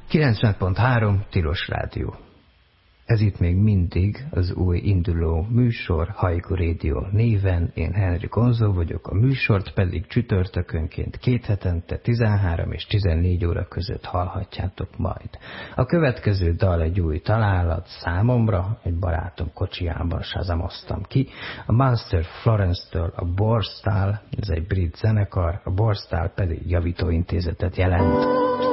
90.3 Tilos Rádió. Ez itt még mindig az új induló műsor Hajku Radio néven. Én Henry Gonzó vagyok, a műsort pedig csütörtökönként 2 hetente 13 és 14 óra között hallhatjátok majd. A következő dal egy új találat számomra, egy barátom kocsijában sazamoztam ki. A Munster Florence-től a Borstal, ez egy brit zenekar, a Borstal pedig javítóintézetet jelent.